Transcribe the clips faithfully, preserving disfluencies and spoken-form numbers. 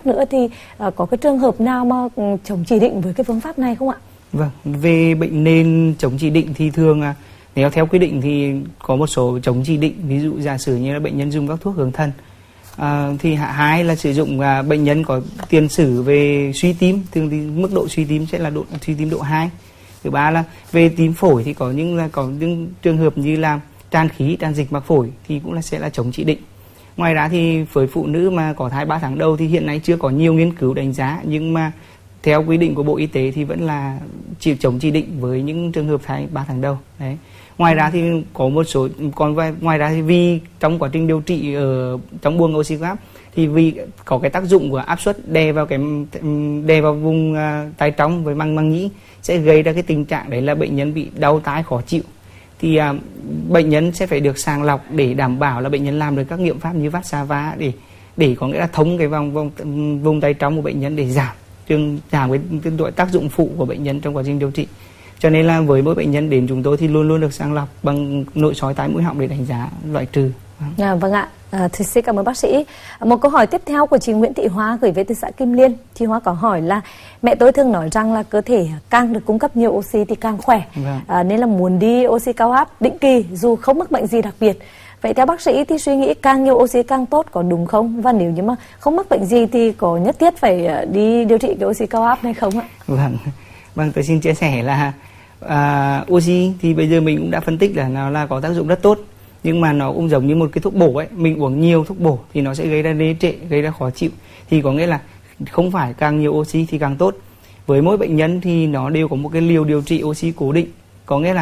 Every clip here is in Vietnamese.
khác nữa thì uh, có cái trường hợp nào mà chống chỉ định với cái phương pháp này không ạ? Vâng, về bệnh nền chống chỉ định thì thường uh, nếu theo quy định thì có một số chống chỉ định, ví dụ giả sử như là bệnh nhân dùng các thuốc hướng thần. À, thì hạ hai là sử dụng à, bệnh nhân có tiền sử về suy tim, thường thì mức độ suy tim sẽ là độ suy tim độ hai. Thứ ba là về tim phổi thì có những là có những trường hợp như là tràn khí, tràn dịch mạc phổi thì cũng là sẽ là chống chỉ định. Ngoài ra thì với phụ nữ mà có thai ba tháng đầu thì hiện nay chưa có nhiều nghiên cứu đánh giá, nhưng mà theo quy định của Bộ Y tế thì vẫn là chỉ chống chỉ định với những trường hợp thai ba tháng đầu. Đấy. Ngoài ra thì có một số còn ngoài ra thì vì trong quá trình điều trị ở trong buồng oxy cao áp thì vì có cái tác dụng của áp suất đè vào cái đè vào vùng uh, tai trong với màng màng nhĩ sẽ gây ra cái tình trạng đấy là bệnh nhân bị đau tai khó chịu. Thì uh, bệnh nhân sẽ phải được sàng lọc để đảm bảo là bệnh nhân làm được các nghiệm pháp như vát xa vá để để có nghĩa là thống cái vòng vùng, vùng tai trong của bệnh nhân để giảm trường giảm cái, cái độ tác dụng phụ của bệnh nhân trong quá trình điều trị. Cho nên là với mỗi bệnh nhân đến chúng tôi thì luôn luôn được sàng lọc bằng nội soi tai mũi họng để đánh giá loại trừ. À, vâng ạ, à, thì xin cảm ơn bác sĩ. Một câu hỏi tiếp theo của chị Nguyễn Thị Hoa gửi về từ xã Kim Liên. Chị Hoa có hỏi là mẹ tôi thường nói rằng là cơ thể càng được cung cấp nhiều oxy thì càng khỏe, vâng. à, nên là muốn đi oxy cao áp định kỳ dù không mắc bệnh gì đặc biệt. Vậy theo bác sĩ thì suy nghĩ càng nhiều oxy càng tốt có đúng không? Và nếu như mà không mắc bệnh gì thì có nhất thiết phải đi điều trị cái oxy cao áp hay không ạ? Vâng, vâng tôi xin chia sẻ là à, oxy thì bây giờ mình cũng đã phân tích là nó là có tác dụng rất tốt, nhưng mà nó cũng giống như một cái thuốc bổ ấy, mình uống nhiều thuốc bổ thì nó sẽ gây ra đê trệ, gây ra khó chịu, thì có nghĩa là không phải càng nhiều oxy thì càng tốt. Với mỗi bệnh nhân thì nó đều có một cái liều điều trị oxy cố định, có nghĩa là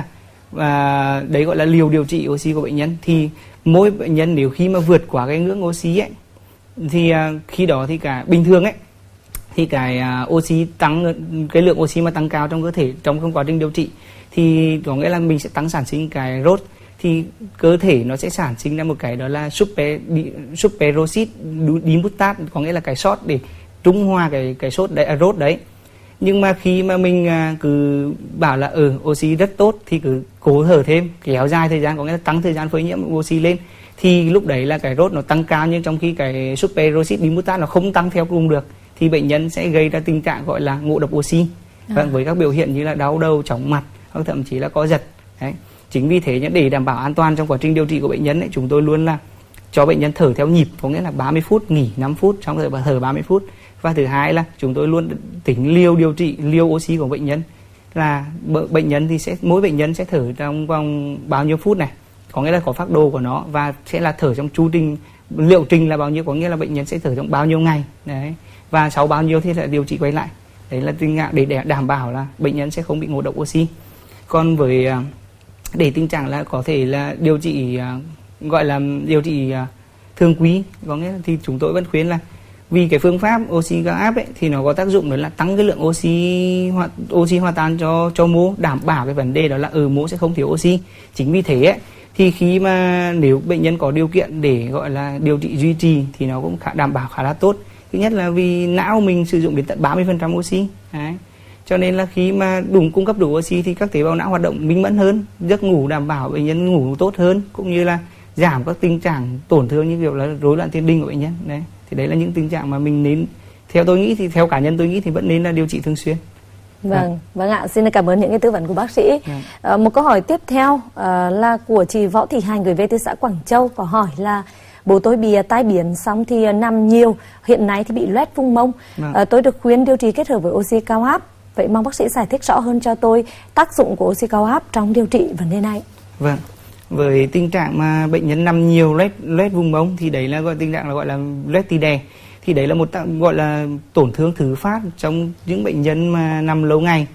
à, đấy gọi là liều điều trị oxy của bệnh nhân. Thì mỗi bệnh nhân nếu khi mà vượt qua cái ngưỡng oxy ấy thì à, khi đó thì cả bình thường ấy thì cái uh, oxy tăng, cái lượng oxy mà tăng cao trong cơ thể trong quá trình điều trị thì có nghĩa là mình sẽ tăng sản sinh cái rốt, thì cơ thể nó sẽ sản sinh ra một cái đó là super superoxide dimutat, có nghĩa là cái sốt để trung hòa cái cái sốt đấy, rốt đấy. Nhưng mà khi mà mình uh, cứ bảo là ừ oxy rất tốt thì cứ cố thở thêm, kéo dài thời gian, có nghĩa là tăng thời gian phơi nhiễm oxy lên, thì lúc đấy là cái rốt nó tăng cao, nhưng trong khi cái superoxide dimutat nó không tăng theo cùng được thì bệnh nhân sẽ gây ra tình trạng gọi là ngộ độc oxy, à. với các biểu hiện như là đau đầu, chóng mặt hoặc thậm chí là co giật. Đấy. Chính vì thế để đảm bảo an toàn trong quá trình điều trị của bệnh nhân ấy, chúng tôi luôn là cho bệnh nhân thở theo nhịp, có nghĩa là ba mươi phút nghỉ năm phút, xong rồi thở ba mươi phút. Và thứ hai là chúng tôi luôn tính liều điều trị, liều oxy của bệnh nhân, là bệnh nhân thì sẽ mỗi bệnh nhân sẽ thở trong vòng bao nhiêu phút này, có nghĩa là có phác đồ của nó, và sẽ là thở trong chu trình liệu trình là bao nhiêu, có nghĩa là bệnh nhân sẽ thở trong bao nhiêu ngày. Đấy. Và sau bao nhiêu thì lại điều trị quay lại. Đấy là tình trạng để đảm bảo là bệnh nhân sẽ không bị ngộ độc oxy. Còn với để tình trạng là có thể là điều trị gọi là điều trị thường quý, có nghĩa là thì chúng tôi vẫn khuyến là vì cái phương pháp oxy cao áp ấy thì nó có tác dụng đó là tăng cái lượng oxy hòa, oxy hòa tan cho cho mô, đảm bảo cái vấn đề đó là ở ừ, mô sẽ không thiếu oxy. Chính vì thế ấy, thì khi mà nếu bệnh nhân có điều kiện để gọi là điều trị duy trì thì nó cũng khá, đảm bảo khá là tốt. Thứ nhất là vì não mình sử dụng đến tận ba mươi phần trăm oxy. Đấy. Cho nên là khi mà đủ cung cấp đủ oxy thì các tế bào não hoạt động minh mẫn hơn, giấc ngủ đảm bảo bệnh nhân ngủ tốt hơn, cũng như là giảm các tình trạng tổn thương như kiểu là rối loạn tiền đình của bệnh nhân. Đấy. Thì đấy là những tình trạng mà mình nên, theo tôi nghĩ thì theo cá nhân tôi nghĩ thì vẫn nên là điều trị thường xuyên. Vâng, à. vâng ạ, xin cảm ơn những cái tư vấn của bác sĩ. À. À, một câu hỏi tiếp theo à, là của chị Võ Thị Hành gửi về từ xã Quảng Châu, có hỏi là bố tôi bị tai biến xong thì nằm nhiều, hiện nay thì bị loét vùng mông. À. À, tôi được khuyên điều trị kết hợp với oxy cao áp. Vậy mong bác sĩ giải thích rõ hơn cho tôi tác dụng của oxy cao áp trong điều trị vấn đề này. Vâng, với tình trạng mà bệnh nhân nằm nhiều loét loét vùng mông thì đấy là gọi tình trạng là gọi là loét tì đè. Thì đấy là một gọi là tổn thương thứ phát trong những bệnh nhân mà nằm lâu ngày.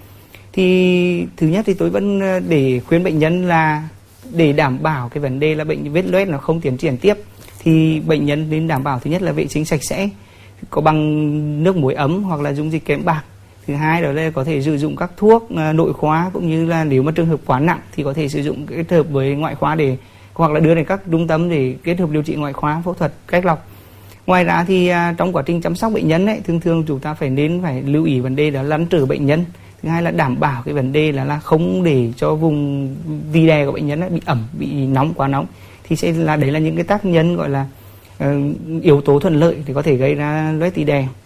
Thì thứ nhất thì tôi vẫn để khuyên bệnh nhân là để đảm bảo cái vấn đề là bệnh vết loét nó không tiến triển tiếp thì bệnh nhân nên đảm bảo thứ nhất là vệ sinh sạch sẽ, có bằng nước muối ấm hoặc là dung dịch kẽm bạc. Thứ hai đó là có thể sử dụng các thuốc nội khoa, cũng như là nếu mà trường hợp quá nặng thì có thể sử dụng kết hợp với ngoại khoa để hoặc là đưa đến các trung tâm để kết hợp điều trị ngoại khoa, phẫu thuật cách lọc. Ngoài ra thì à, trong quá trình chăm sóc bệnh nhân ấy, thường thường chúng ta phải nên phải lưu ý vấn đề đó là lăn trở bệnh nhân. Thứ hai là đảm bảo cái vấn đề là, là không để cho vùng tì đè của bệnh nhân ấy bị ẩm, bị nóng, quá nóng. Thì sẽ là đấy là những cái tác nhân gọi là uh, yếu tố thuận lợi để có thể gây ra loét tì đè.